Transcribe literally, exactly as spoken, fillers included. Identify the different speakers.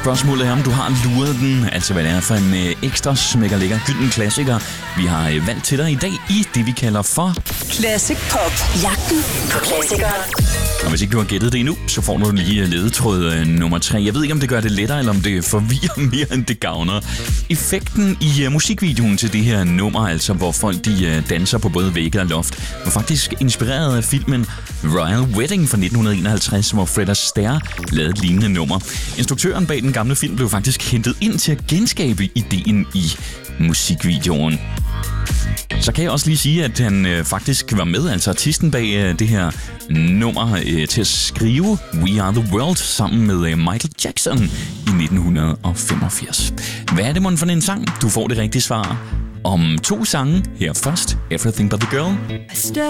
Speaker 1: Spørgsmålet er, om du har luret den, altså hvad det er for en øh, ekstra smækker lækker gylden klassiker, vi har øh, valgt til dig i dag i det, vi kalder for
Speaker 2: Classic Pop. Jagten på klassikere.
Speaker 1: Og hvis ikke du har gættet det endnu, så får du lige ledetråd øh, nummer tre. Jeg ved ikke, om det gør det lettere, eller om det forvirrer mere, end det gavner. Effekten i øh, musikvideoen til det her nummer, altså hvor folk de øh, danser på både vægge og loft, var faktisk inspireret af filmen Royal Wedding fra nitten enoghalvtreds, hvor Fred Astaire lavede et lignende nummer. Instruktøren bag den gamle film blev faktisk hentet ind til at genskabe ideen i musikvideoen. Så kan jeg også lige sige, at han øh, faktisk var med, altså artisten bag øh, det her nummer, øh, til at skrive We Are The World sammen med øh, Michael Jackson i nitten femogfirs. Hvad er det mon for en sang? Du får det rigtige svar om to sange. Her først, Everything But The Girl.